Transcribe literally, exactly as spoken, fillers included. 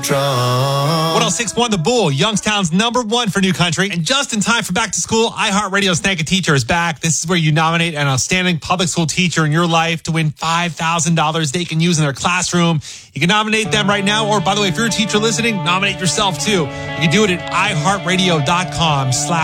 drunk. one oh six point one The Bull, Youngstown's number one for new country. And just in time for back to school, iHeartRadio's Thank a Teacher is back. This is where you nominate an outstanding public school teacher in your life to win five thousand dollars they can use in their classroom. You can nominate them right now. Or, by the way, if you're a teacher listening, nominate yourself too. You can do it at iHeartRadio.com slash